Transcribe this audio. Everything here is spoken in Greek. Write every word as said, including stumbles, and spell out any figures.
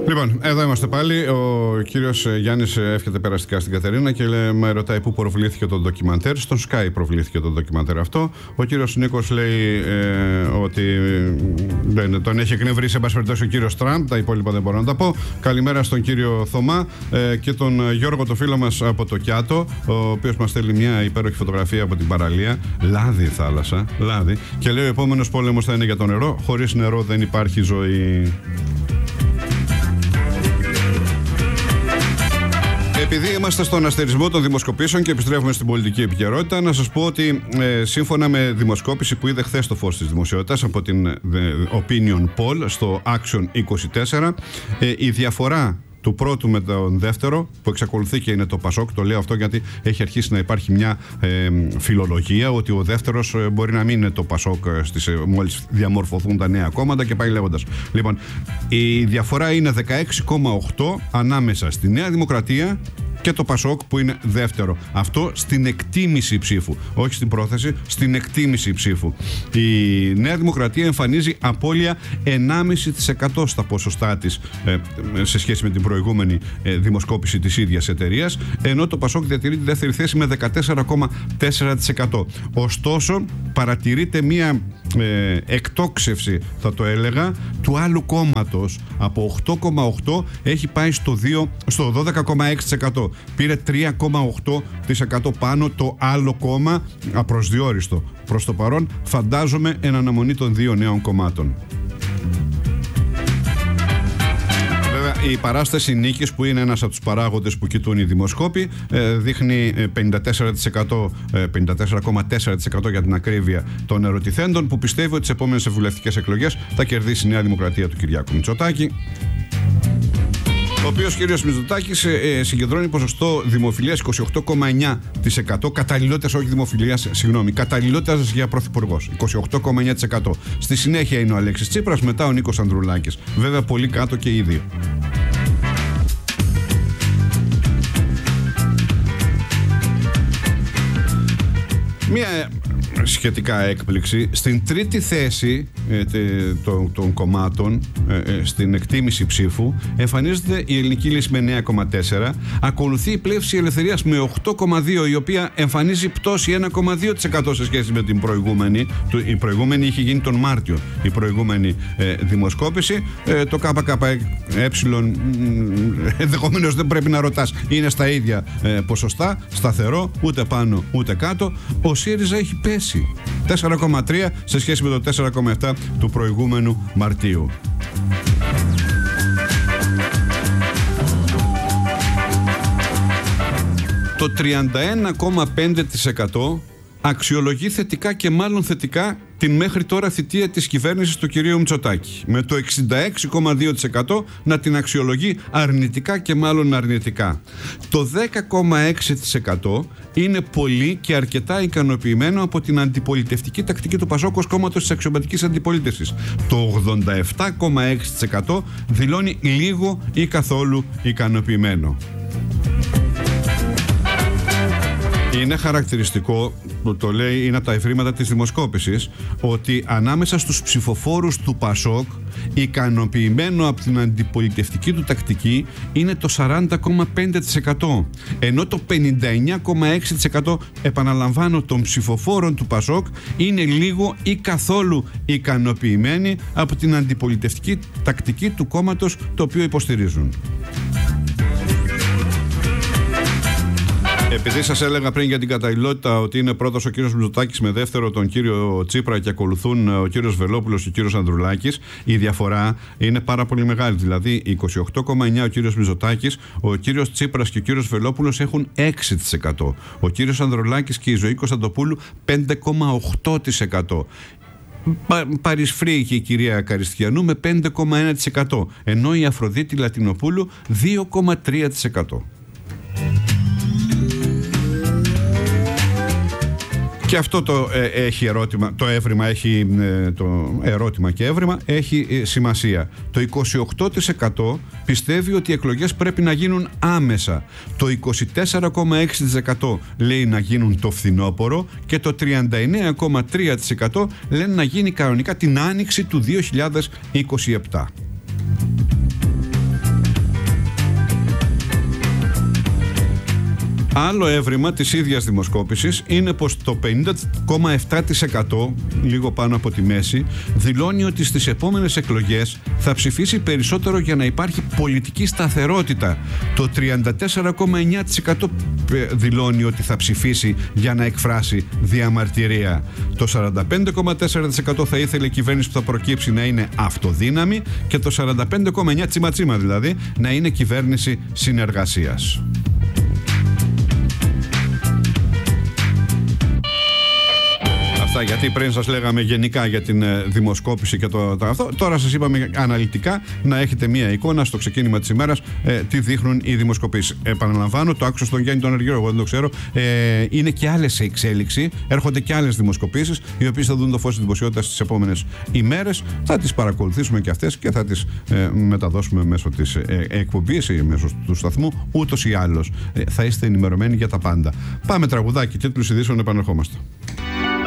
Λοιπόν, εδώ είμαστε πάλι. Ο κύριος Γιάννης εύχεται περαστικά στην Κατερίνα και με ρωτάει πού προβλήθηκε το ντοκιμαντέρ. Στον Sky προβλήθηκε το ντοκιμαντέρ αυτό. Ο κύριος Νίκος λέει ε, ότι δεν, τον έχει εκνευρίσει, εν πάση περιπτώσει, ο κύριος Τραμπ. Τα υπόλοιπα δεν μπορώ να τα πω. Καλημέρα στον κύριο Θωμά ε, και τον Γιώργο, το φίλο μας από το Κιάτο, ο οποίος μας στέλνει μια υπέροχη φωτογραφία από την παραλία. Λάδι θάλασσα, λάδι. Και λέει: ο επόμενος πόλεμος θα είναι για το νερό. Χωρίς νερό δεν υπάρχει ζωή. Επειδή είμαστε στον αστερισμό των δημοσκοπήσεων και επιστρέφουμε στην πολιτική επικαιρότητα, να σας πω ότι ε, σύμφωνα με δημοσκόπηση που είδε χθες το φως της δημοσιότητας από την ε, Opinion Poll στο Action είκοσι τέσσερα, ε, η διαφορά του πρώτου με τον δεύτερο, που εξακολουθεί και είναι το Πασόκ, το λέω αυτό γιατί έχει αρχίσει να υπάρχει μια ε, φιλολογία ότι ο δεύτερος ε, μπορεί να μην είναι το Πασόκ στις, ε, μόλις διαμορφωθούν τα νέα κόμματα και πάει λέγοντας. Λοιπόν, η διαφορά είναι δεκαέξι κόμμα οκτώ ανάμεσα στη Νέα Δημοκρατία και το Πασόκ που είναι δεύτερο. Αυτό στην εκτίμηση ψήφου. Όχι στην πρόθεση, στην εκτίμηση ψήφου. Η Νέα Δημοκρατία εμφανίζει απώλεια ενάμιση τοις εκατό στα ποσοστά της ε, σε σχέση με την προηγούμενη ε, δημοσκόπηση της ίδιας εταιρείας, ενώ το Πασόκ διατηρεί τη δεύτερη θέση με δεκατέσσερα κόμμα τέσσερα τοις εκατό. Ωστόσο, παρατηρείται μία ε, εκτόξευση, θα το έλεγα, του άλλου κόμματος. Από οκτώ κόμμα οκτώ έχει πάει στο, στο δώδεκα κόμμα έξι τοις εκατό. Πήρε τρία κόμμα οκτώ τοις εκατό πάνω το άλλο κόμμα, απροσδιόριστο. Προς το παρόν, φαντάζομαι εν αναμονή των δύο νέων κομμάτων. Η παράσταση νίκης, που είναι ένας από τους παράγοντες που κοιτούν οι δημοσκόποι, δείχνει πενήντα τέσσερα τοις εκατό, πενήντα τέσσερα κόμμα τέσσερα τοις εκατό για την ακρίβεια των ερωτηθέντων, που πιστεύει ότι τις επόμενες βουλευτικές εκλογές θα κερδίσει η Νέα Δημοκρατία του Κυριάκου Μητσοτάκη, ο οποίος κύριος Μητσοτάκης ε, συγκεντρώνει ποσοστό δημοφιλίας είκοσι οκτώ κόμμα εννιά τοις εκατό, καταλληλότητας, όχι δημοφιλίας, συγγνώμη, καταλληλότητας για πρωθυπουργός, είκοσι οκτώ κόμμα εννιά τοις εκατό. Στη συνέχεια είναι ο Αλέξης Τσίπρας, μετά ο Νίκος Ανδρουλάκης. Βέβαια πολύ κάτω και οι δύο. Μία σχετικά έκπληξη, στην τρίτη θέση ε, τε, των, των κομμάτων ε, ε, στην εκτίμηση ψήφου εμφανίζεται η Ελληνική Λύση με εννέα κόμμα τέσσερα, ακολουθεί η Πλεύση Ελευθερίας με οκτώ κόμμα δύο, η οποία εμφανίζει πτώση ένα κόμμα δύο τοις εκατό σε σχέση με την προηγούμενη. Η προηγούμενη είχε γίνει τον Μάρτιο, η προηγούμενη ε, δημοσκόπηση. ε, το ΚΚΕ ενδεχομένως δεν πρέπει να ρωτάς, είναι στα ίδια ε, ποσοστά, σταθερό, ούτε πάνω ούτε κάτω. Ο ΣΥΡΙΖΑ έχει πέσει τέσσερα κόμμα τρία σε σχέση με το τέσσερα κόμμα επτά του προηγούμενου Μαρτίου. Το τριάντα ένα κόμμα πέντε τοις εκατό αξιολογεί θετικά και μάλλον θετικά την μέχρι τώρα θητεία της κυβέρνησης του κυρίου Μητσοτάκη, με το εξήντα έξι κόμμα δύο τοις εκατό να την αξιολογεί αρνητικά και μάλλον αρνητικά. Το δέκα κόμμα έξι τοις εκατό είναι πολύ και αρκετά ικανοποιημένο από την αντιπολιτευτική τακτική του Πασόκ ως κόμματος της αξιωματικής αντιπολίτευσης. Το ογδόντα επτά κόμμα έξι τοις εκατό δηλώνει λίγο ή καθόλου ικανοποιημένο. Είναι χαρακτηριστικό, που το λέει, είναι από τα ευρήματα της δημοσκόπησης, ότι ανάμεσα στους ψηφοφόρους του Πασόκ ικανοποιημένο από την αντιπολιτευτική του τακτική είναι το σαράντα κόμμα πέντε τοις εκατό, ενώ το πενήντα εννέα κόμμα έξι τοις εκατό, επαναλαμβάνω, των ψηφοφόρων του Πασόκ είναι λίγο ή καθόλου ικανοποιημένοι από την αντιπολιτευτική τακτική του κόμματος το οποίο υποστηρίζουν. Επειδή σας έλεγα πριν για την καταλληλότητα ότι είναι πρώτος ο κύριος Μητσοτάκης με δεύτερο τον κύριο Τσίπρα και ακολουθούν ο κύριος Βελόπουλος και ο κύριος Ανδρουλάκης, η διαφορά είναι πάρα πολύ μεγάλη. Δηλαδή είκοσι οκτώ κόμμα εννιά ο κύριος Μητσοτάκης, ο κύριος Τσίπρας και ο κύριος Βελόπουλος έχουν έξι τοις εκατό. Ο κύριος Ανδρουλάκης και η Ζωή Κωνσταντοπούλου πέντε κόμμα οκτώ τοις εκατό. Πα, παρισφρεί και η κυρία Καριστιανού με πέντε κόμμα ένα τοις εκατό, ενώ η Αφροδίτη Λατινοπούλου δύο κόμμα τρία τοις εκατό. Και αυτό το, ε, έχει ερώτημα, το έβριμα έχει, ε, το ερώτημα και έβριμα έχει ε, σημασία. Το είκοσι οκτώ τοις εκατό πιστεύει ότι οι εκλογές πρέπει να γίνουν άμεσα. Το είκοσι τέσσερα κόμμα έξι τοις εκατό λέει να γίνουν το φθινόπωρο και το τριάντα εννέα κόμμα τρία τοις εκατό λένε να γίνει κανονικά την άνοιξη του δύο χιλιάδες είκοσι επτά. Άλλο έβριμα της ίδιας δημοσκόπησης είναι πως το πενήντα κόμμα επτά τοις εκατό, λίγο πάνω από τη μέση, δηλώνει ότι στις επόμενες εκλογές θα ψηφίσει περισσότερο για να υπάρχει πολιτική σταθερότητα. Το τριάντα τέσσερα κόμμα εννιά τοις εκατό δηλώνει ότι θα ψηφίσει για να εκφράσει διαμαρτυρία. Το σαράντα πέντε κόμμα τέσσερα τοις εκατό θα ήθελε η κυβέρνηση που θα προκύψει να είναι αυτοδύναμη και το σαράντα πέντε κόμμα εννιά τοις εκατό τσίμα τσίμα δηλαδή να είναι κυβέρνηση συνεργασίας. Γιατί πριν σας λέγαμε γενικά για την ε, δημοσκόπηση και το, το αυτό, τώρα σας είπαμε αναλυτικά να έχετε μία εικόνα στο ξεκίνημα της ημέρας ε, τι δείχνουν οι δημοσκοπήσεις. Επαναλαμβάνω, το άκουσα στον Γιάννη τον Αργύρο, εγώ δεν το ξέρω. Ε, είναι και άλλες σε εξέλιξη, έρχονται και άλλες δημοσκοπήσεις, οι οποίες θα δουν το φως της δημοσιότητας τις επόμενες ημέρες. Θα τις παρακολουθήσουμε και αυτές και θα τις ε, μεταδώσουμε μέσω της ε, εκπομπής ή μέσω του σταθμού, ούτως ή άλλως. Ε, θα είστε ενημερωμένοι για τα πάντα. Πάμε τραγουδάκι, τίτλους ειδήσεων, επανερχόμαστε.